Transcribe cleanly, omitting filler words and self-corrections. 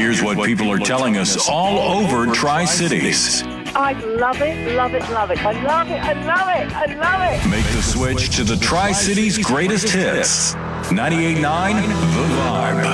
Here's what people are telling us all over Tri-Cities. I love it, love it, love it. I love it, I love it, I love it. Make the switch to the Tri-Cities greatest hits. 98.9 The Vibe.